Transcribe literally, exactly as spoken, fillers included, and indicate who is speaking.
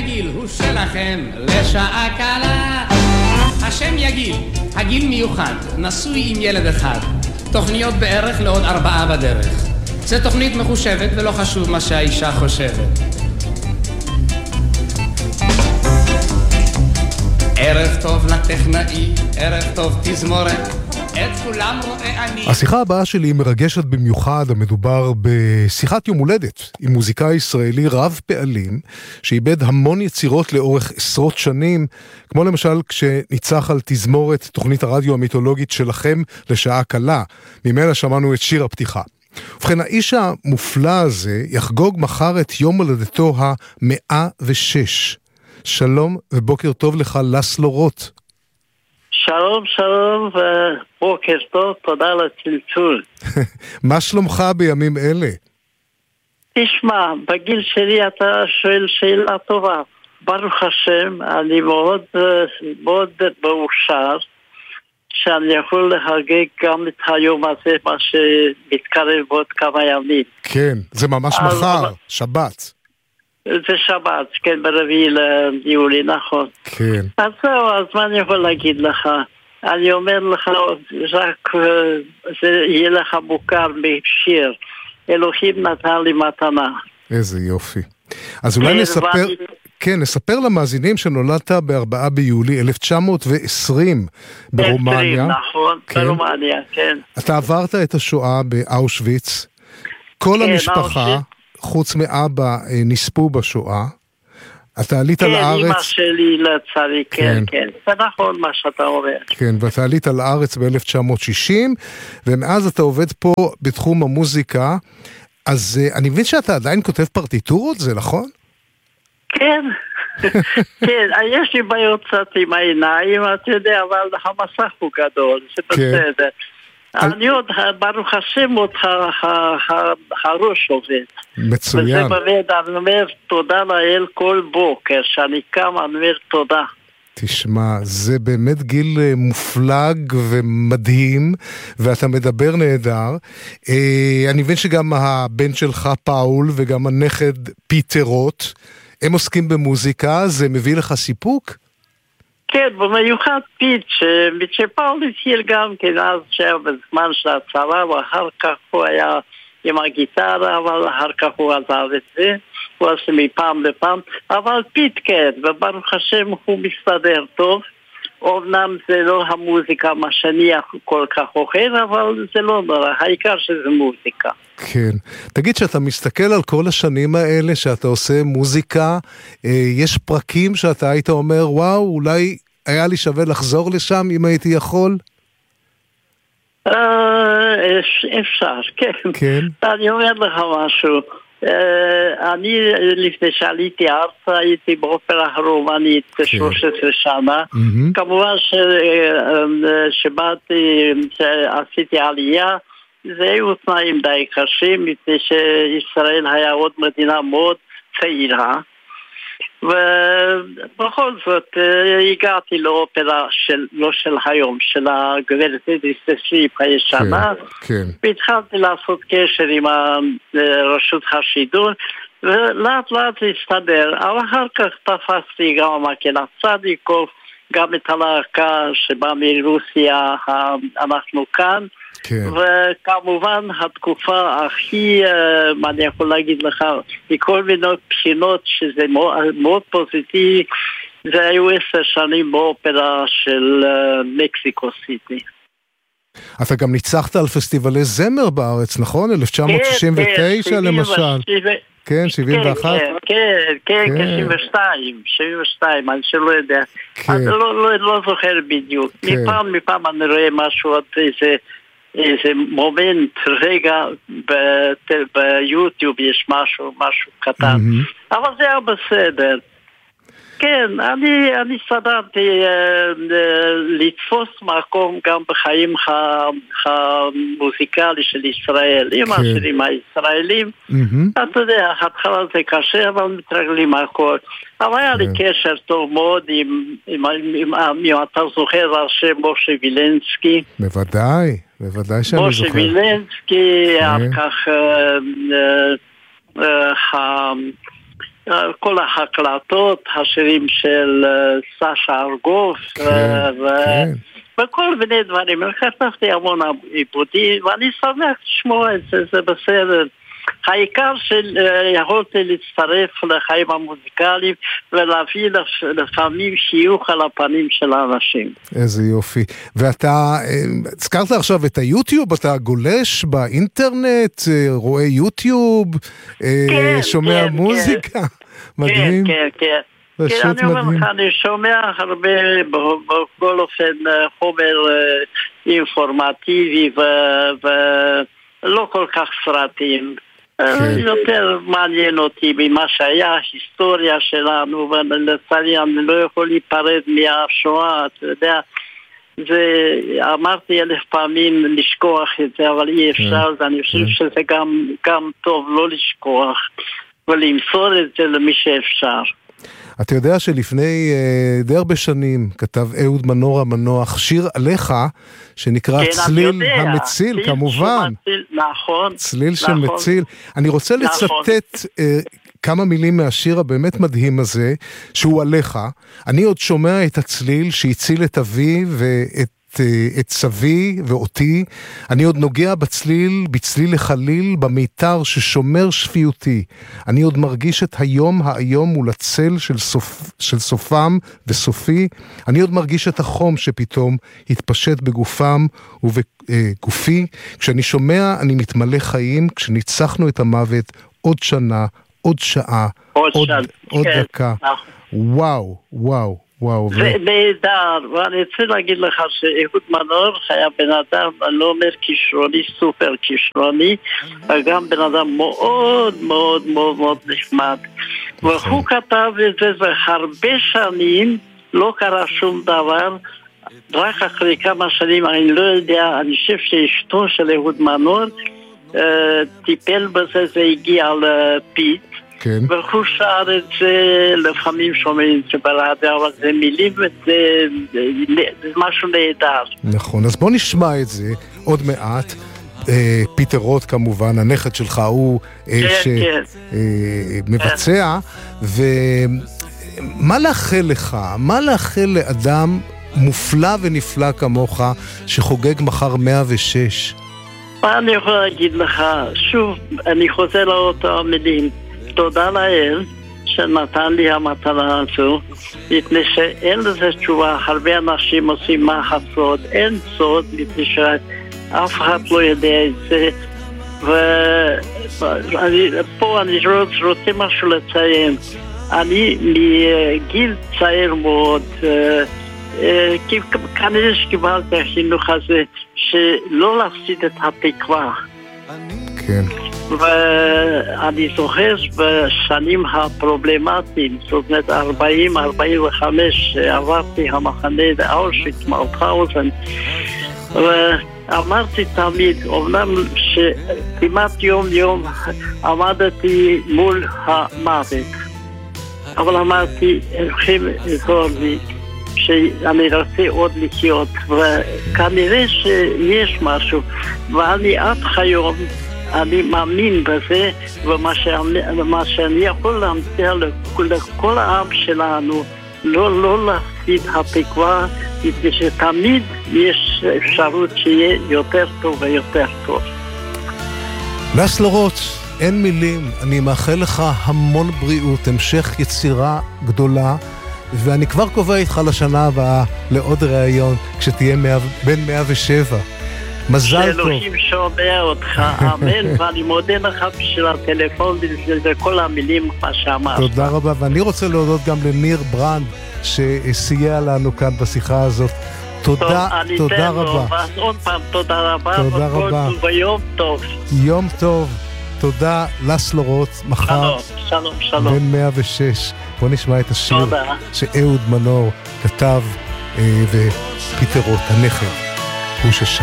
Speaker 1: הגיל הוא שלכם לשעה קלה. השם יגיל, הגיל מיוחד, נשוי עם ילד אחד, תוכניות בערך לעוד ארבעה בדרך. זו תוכנית מחושבת ולא חשוב מה שהאישה חושבת. ערב טוב לטכנאי, ערב טוב תזמורת, את כולם רואה אני.
Speaker 2: השיחה הבאה שלי היא מרגשת במיוחד. המדובר בשיחת יום הולדת עם מוזיקאי ישראלי רב פעלים שאיבד המון יצירות לאורך עשרות שנים, כמו למשל כשניצח על תזמורת תוכנית הרדיו המיתולוגית שלכם לשעה קלה. ממנה שמענו את שיר הפתיחה. ובכן, האיש המופלא הזה יחגוג מחר את יום הולדתו ה-מאה ושש. שלום ובוקר טוב לך, לסלו רוט.
Speaker 3: שלום, שלום ובוקר טוב, תודה על הצלצול.
Speaker 2: מה שלומך בימים אלה?
Speaker 3: תשמע, בגיל שלי אתה שואל שאלה טובה. ברוך השם, אני מאוד מאוד מאושר שאני יכול לחגג גם את היום הזה, מה שמתקרב עוד כמה ימים.
Speaker 2: כן, זה ממש מחר, שבת.
Speaker 3: זה שבת, כן, ברביעי ליולי, נכון.
Speaker 2: כן.
Speaker 3: אז זהו, אז מה אני יכול להגיד לך? אני אומר לך, רק זה יהיה לך מוכר בשיר. אלוהים נתן לי מתנה.
Speaker 2: איזה יופי. אז אולי נספר, כן, נספר למאזינים שנולדת בארבעה ביולי אלף תשע מאות ועשרים ברומניה.
Speaker 3: נכון, ברומניה, כן.
Speaker 2: אתה עברת את השואה באושוויץ. כל המשפחה, חוץ מאבא, נספו בשואה. אתה עלית
Speaker 3: כן,
Speaker 2: לארץ...
Speaker 3: כן, אמא שלי לצערי, כן, כן. זה נכון מה שאתה אומר.
Speaker 2: כן, ואתה עלית לארץ ב-אלף תשע מאות שישים, ומאז אתה עובד פה בתחום המוזיקה. אז uh, אני מבין שאתה עדיין כותב פרטיטורות, זה נכון?
Speaker 3: כן. כן, יש לי בעיות קצת עם העיניים, אתה יודע, אבל המסך הוא גדול, זה בסדר. אני עוד, ברוך השם, עוד הראש עובד.
Speaker 2: מצוין.
Speaker 3: וזה באמת, אני אומר תודה לאל כל בוקר, שאני קם, אני אומר תודה.
Speaker 2: תשמע, זה באמת גיל מופלג ומדהים, ואתה מדבר נהדר. אני מבין שגם הבן שלך פאול וגם הנכד פיטר רוט, הם עוסקים במוזיקה, זה מביא לך סיפוק?
Speaker 3: כן, במיוחד פיט, שפאול התחיל גם כן אז שהיה בזמן של הצבא, ואחר כך הוא היה עם הגיטרה, אבל אחר כך הוא עזב את זה, הוא עושה מפעם לפעם, אבל פיט כן, וברוך השם הוא מסתדר טוב. אומנם זה לא המוזיקה מה שאני כל כך אוכל, אבל זה לא נורא, העיקר שזה מוזיקה.
Speaker 2: כן. תגיד, שאתה מסתכל על כל השנים האלה שאתה עושה מוזיקה, יש פרקים שאתה היית אומר, וואו, אולי היה לי שווה לחזור לשם אם הייתי יכול?
Speaker 3: אפשר, כן.
Speaker 2: כן.
Speaker 3: אני אומר לך משהו. אני לפני שעליתי ארצה הייתי באופרה הרומנית שלוש עשרה שנה. כמובן שבאתי, שעשיתי עלייה, זה היו תנאים די קשים, מפני שישראל היה עוד מדינה מאוד צעירה, ובכל זאת הגעתי לאופרה של, לא של היום, של הגברת אדיס דסליפ הישנה, והתחלתי לעשות קשר עם רשות השידור, ולאט לאט זה הסתדר, אבל אחר כך תפסתי גם המקהלת צדיקוב, גם את הלהקה שבאה מרוסיה, אנחנו כאן, כן. וכמובן התקופה הכי, מה אני יכול להגיד לך, מכל מיני בחינות שזה מאוד, מאוד פוזיטיבי, זה היו עשר שנים באופרה של מקסיקו סיטי.
Speaker 2: אתה גם ניצחת על פסטיבלי זמר בארץ, נכון? אלף תשע מאות שישים ותשע למשל. כן, שבעים ואחת.
Speaker 3: כן, כן, שבעים ושתיים, שבעים ושתיים, אני שלא יודע. אני לא זוכר בדיוק. מפעם מפעם אני רואה משהו, איזה איזה מומנט, רגע, ביוטיוב יש משהו, משהו קטן. אבל זה היה בסדר. כן, אני, אני סדרתי לתפוס מקום גם בחיים המוזיקלי של ישראל, עם השירים הישראלים. אתה יודע, התחלה זה קשה, אבל מתרגלים הכל. אבל היה לי קשר טוב מאוד עם, אם אתה זוכר על שם משה וילנסקי.
Speaker 2: בוודאי, בוודאי שאני זוכר.
Speaker 3: משה וילנסקי, על כך כל ההקלטות, השירים של סשה ארגוב, וכל מיני דברים. כתבתי המון עיבודים, ואני שמח לשמוע את זה, זה בסדר. העיקר שיכולתי להצטרף לחיים המוזיקליים ולהביא לפעמים שיוך על הפנים של האנשים.
Speaker 2: איזה יופי. ואתה, הזכרת עכשיו את היוטיוב, אתה גולש באינטרנט, רואה יוטיוב, כן, שומע כן, מוזיקה, כן. מדהים.
Speaker 3: כן, כן, כן. כן, אני אומר לך, אני שומע הרבה, בכל אופן, חומר אינפורמטיבי ולא כל כך סרטים. יותר מעניין אותי ממה שהיה, היסטוריה שלנו, ולצערי אני לא יכול להיפרד מהשואה, אתה יודע, אמרתי אלף פעמים לשכוח את זה, אבל אי אפשר, ואני חושב שזה גם טוב לא לשכוח, ולמסור את זה למי שאפשר.
Speaker 2: אתה יודע שלפני uh, די הרבה שנים כתב אהוד מנור המנוח שיר עליך שנקרא כן, צליל המציל, צליל כמובן.
Speaker 3: שמציל, נכון.
Speaker 2: צליל
Speaker 3: נכון,
Speaker 2: שמציל. אני רוצה נכון. לצטט uh, כמה מילים מהשיר הבאמת מדהים הזה, שהוא עליך. אני עוד שומע את הצליל שהציל את אבי ואת את סבי ואותי, אני עוד נוגע בצליל, בצליל לחליל, במיתר ששומר שפיותי. אני עוד מרגיש את היום היום מול הצל של, סופ, של סופם וסופי. אני עוד מרגיש את החום שפתאום התפשט בגופם ובגופי. כשאני שומע, אני מתמלא חיים, כשניצחנו את המוות, עוד שנה, עוד שעה, עוד, עוד, שעה, עוד כן. דקה. וואו, וואו.
Speaker 3: זה נהדר, ואני רוצה להגיד לך שאהוד מנור היה בן אדם, אני לא אומר כישרוני, סופר כישרוני, וגם בן אדם מאוד מאוד מאוד מאוד נחמד. והוא כתב את זה, והרבה שנים לא קרה שום דבר, רק אחרי כמה שנים, אני לא יודע, אני חושב שאשתו של אהוד מנור טיפל בזה, זה הגיע לפית,
Speaker 2: כן.
Speaker 3: והוא שר את זה, לפעמים שומעים את זה ברדיו, אבל זה מילים וזה זה משהו נהדר.
Speaker 2: נכון, אז בוא נשמע את זה עוד מעט. אה, פיטר רוט כמובן, הנכד שלך הוא אה,
Speaker 3: כן,
Speaker 2: שמבצע, כן. ומה לאחל לך? מה לאחל לאדם מופלא ונפלא כמוך שחוגג מחר מאה ושש?
Speaker 3: מה אני יכול להגיד לך? שוב, אני חוזר לאותו המילים. תודה לאל שנתן לי המטרה הזו, מפני שאין לזה תשובה. הרבה אנשים עושים מה הסוד, אין סוד, מפני שאף אחד לא יודע את זה. ופה אני רוצה משהו לציין. אני מגיל צעיר מאוד, כנראה שקיבלתי החינוך הזה, שלא להפסיד את התקווה.
Speaker 2: כן.
Speaker 3: ואני זוכר בשנים הפרובלמטיים, זאת אומרת ארבעים ארבעים וחמש, עברתי המחנה לאושוויץ, מאוטהאוזן, ואמרתי תמיד, אומנם שכמעט יום יום עמדתי מול המוות, אבל אמרתי, הולכים לעזור לי, שאני רוצה עוד לחיות, וכנראה שיש משהו, ואני עד היום אני מאמין בזה, ומה שאני, ומה שאני יכול להמציע לכל העם שלנו, לא, לא להפסיד התקווה, מפני שתמיד יש אפשרות שיהיה יותר טוב ויותר טוב.
Speaker 2: לסלו רוט, אין מילים, אני מאחל לך המון בריאות, המשך יצירה גדולה, ואני כבר קובע איתך לשנה הבאה לעוד ראיון, כשתהיה בין מאה ושבע. מזל טוב.
Speaker 3: שאלוהים שומע אותך, אמן, ואני מודה לך בשביל הטלפון וכל המילים מה שאמרת.
Speaker 2: תודה רבה, ואני רוצה להודות גם לניר ברנד שסייע לנו כאן בשיחה הזאת. תודה, תודה רבה.
Speaker 3: אז עוד פעם תודה רבה.
Speaker 2: תודה רבה.
Speaker 3: ויום טוב.
Speaker 2: יום טוב. תודה, לסלו רוט, מחר.
Speaker 3: שלום, שלום, שלום.
Speaker 2: בין מאה ושש. בוא נשמע את השיר שאהוד מנור כתב, ופיטר רוט, הנכד, הוא ששר.